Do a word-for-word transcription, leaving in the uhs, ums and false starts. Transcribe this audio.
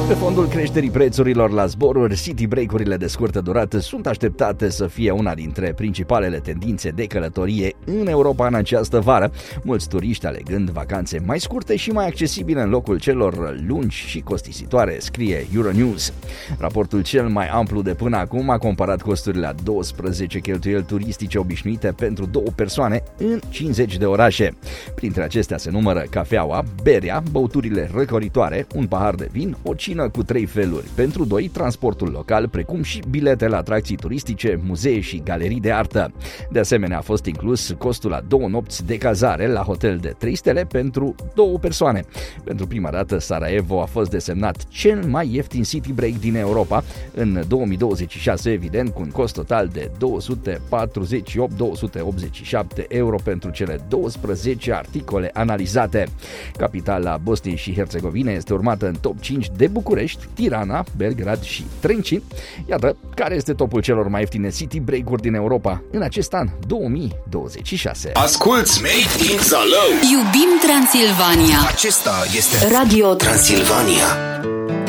Pe fondul creșterii prețurilor la zboruri, city break-urile de scurtă durată sunt așteptate să fie una dintre principalele tendințe de călătorie în Europa în această vară, mulți turiști alegând vacanțe mai scurte și mai accesibile în locul celor lungi și costisitoare, scrie Euronews. Raportul cel mai amplu de până acum a comparat costurile a douăsprezece cheltuieli turistice obișnuite pentru două persoane în cincizeci de orașe. Printre acestea se numără cafeaua, berea, băuturile răcoritoare, un pahar de vin, o cină cu trei feluri pentru doi, transportul local, precum și bilete la atracții turistice, muzee și galerii de artă. De asemenea, a fost inclus costul la două nopți de cazare la hotel de trei stele pentru două persoane. Pentru prima dată, Sarajevo a fost desemnat cel mai ieftin city break din Europa în două mii douăzeci și șase, evident, cu un cost total de două sute patruzeci și opt mii două sute optzeci și șapte euro pentru cele douăsprezece articole analizate. Capitala Bosniei și Herțegovine este urmată în top cinci de București, Tirana, Belgrad și Trenčín. Iată care este topul celor mai ieftine city break-uri din Europa în acest an două mii douăzeci și șase. Asculți Made in Zalău. Iubim Transilvania. Acesta este Radio Transilvania.